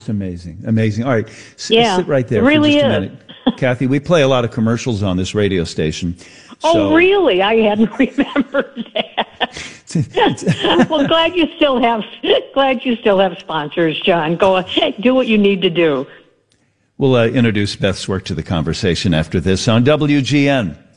It's amazing. Amazing. All right. Yeah, Sit right there it really for just a is. minute. Kathy, we play a lot of commercials on this radio station. Oh, really? I hadn't remembered that. Well, glad you still have sponsors, John. Go ahead, do what you need to do. We'll introduce Beth Swerk to the conversation after this on WGN.